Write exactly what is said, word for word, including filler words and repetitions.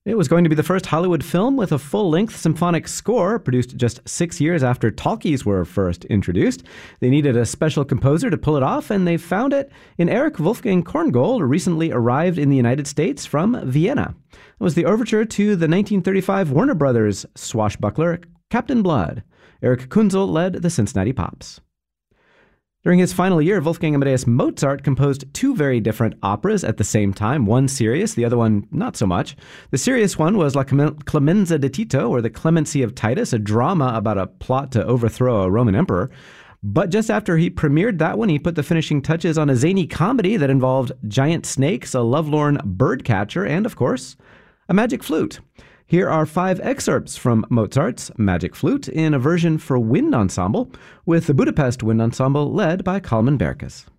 It was going to be the first Hollywood film with a full-length symphonic score, produced just six years after talkies were first introduced. They needed a special composer to pull it off, and they found it in Erich Wolfgang Korngold, recently arrived in the United States from Vienna. It was the overture to the nineteen thirty-five Warner Brothers swashbuckler Captain Blood. Erich Kunzel led the Cincinnati Pops. During his final year, Wolfgang Amadeus Mozart composed two very different operas at the same time, one serious, the other one not so much. The serious one was La Clemenza di Tito, or The Clemency of Titus, a drama about a plot to overthrow a Roman emperor. But just after he premiered that one, he put the finishing touches on a zany comedy that involved giant snakes, a lovelorn bird catcher, and, of course, a magic flute. Here are five excerpts from Mozart's Magic Flute in a version for wind ensemble, with the Budapest Wind Ensemble led by Kalman Berkes.